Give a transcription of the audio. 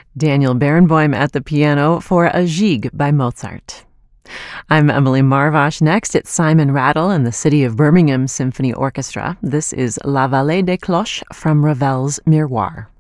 Daniel Barenboim at the piano for a Gigue by Mozart. I'm Emily Marvash. Next, it's Simon Rattle and the City of Birmingham Symphony Orchestra. This is La Vallée des Cloches from Ravel's Miroir.